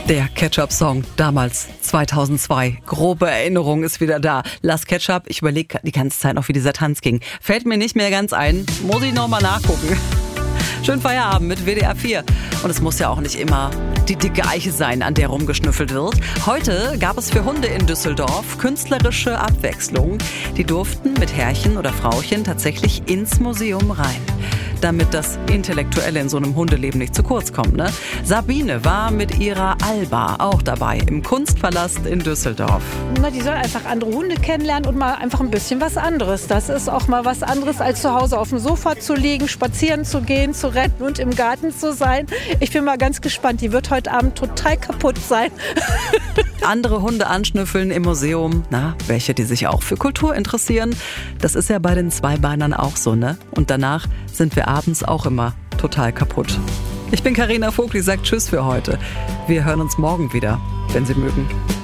Der Ketchup-Song, damals 2002. Grobe Erinnerung ist wieder da. Lass Ketchup, ich überlege die ganze Zeit noch, wie dieser Tanz ging. Fällt mir nicht mehr ganz ein, muss ich nochmal nachgucken. Schönen Feierabend mit WDR 4. Und es muss ja auch nicht immer die dicke Eiche sein, an der rumgeschnüffelt wird. Heute gab es für Hunde in Düsseldorf künstlerische Abwechslung. Die durften mit Herrchen oder Frauchen tatsächlich ins Museum rein. Damit das Intellektuelle in so einem Hundeleben nicht zu kurz kommt, ne? Sabine war mit ihrer Alba auch dabei im Kunstpalast in Düsseldorf. Na, die soll einfach andere Hunde kennenlernen und mal einfach ein bisschen was anderes. Das ist auch mal was anderes, als zu Hause auf dem Sofa zu liegen, spazieren zu gehen, zu rennen und im Garten zu sein. Ich bin mal ganz gespannt. Die wird heute Abend total kaputt sein. Andere Hunde anschnüffeln im Museum. Na, welche, die sich auch für Kultur interessieren. Das ist ja bei den Zweibeinern auch so, ne? Und danach sind wir abends auch immer total kaputt. Ich bin Carina Vogel, die sagt Tschüss für heute. Wir hören uns morgen wieder, wenn Sie mögen.